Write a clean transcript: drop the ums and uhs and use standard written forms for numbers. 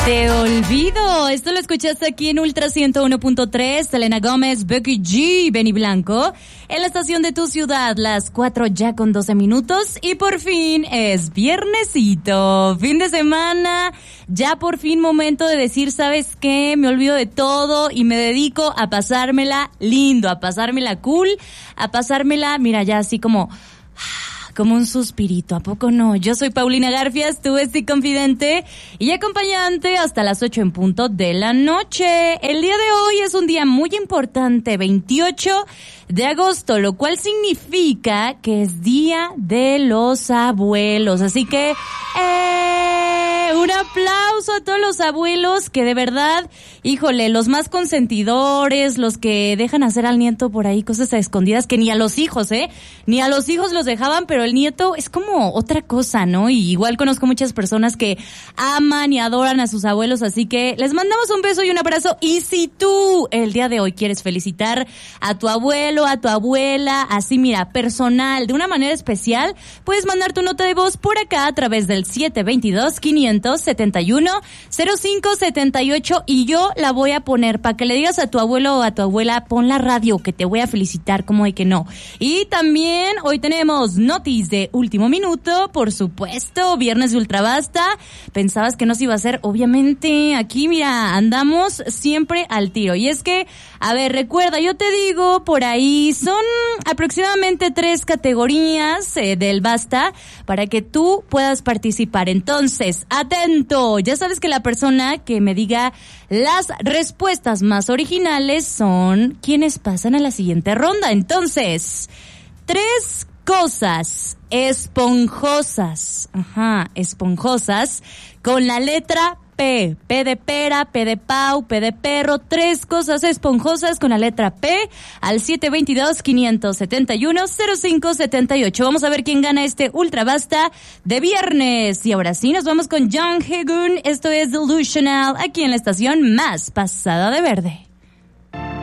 Te olvido. Esto lo escuchaste aquí en Ultra 101.3. Selena Gómez, Becky G, Benny Blanco. En la estación de tu ciudad, las 4 ya con 12 minutos. Y por fin es viernesito. Fin de semana. Ya por fin momento de decir, ¿sabes qué? Me olvido de todo y me dedico a pasármela lindo, a pasármela cool, a pasármela, mira, ya así como un suspirito, ¿a poco no? Yo soy Paulina Garfias, tu bestie confidente y acompañante hasta las 8 en punto de la noche. El día de hoy es un día muy importante, 28 de agosto, lo cual significa que es Día de los Abuelos. Así que, un aplauso a todos los abuelos que de verdad, híjole, los más consentidores, los que dejan hacer al nieto por ahí cosas a escondidas que ni a los hijos, ni a los hijos los dejaban, pero el nieto es como otra cosa, ¿no? Y igual conozco muchas personas que aman y adoran a sus abuelos, así que les mandamos un beso y un abrazo. Y si tú el día de hoy quieres felicitar a tu abuelo, a tu abuela, así mira, personal, de una manera especial, puedes mandar tu nota de voz por acá a través del 722-571-0578 y yo la voy a poner para que le digas a tu abuelo o a tu abuela, pon la radio que te voy a felicitar, como de que no. Y también hoy tenemos notis de último minuto, por supuesto, viernes de Ultrabasta. Pensabas que no se iba a hacer, obviamente, aquí mira, andamos siempre al tiro. Y es que, a ver, recuerda, yo te digo, por ahí son aproximadamente 3 categorías del Basta para que tú puedas participar. Entonces, atento, ya sabes que la persona que me diga las respuestas más originales son quienes pasan a la siguiente ronda. Entonces, 3 cosas esponjosas, esponjosas, con la letra P. P de pera, P de pau, P de perro. 3 cosas esponjosas con la letra P al 722-571-0578. Vamos a ver quién gana este Ultra Basta de viernes. Y ahora sí, nos vamos con John Hagun. Esto es Delusional, aquí en la estación más pasada de verde.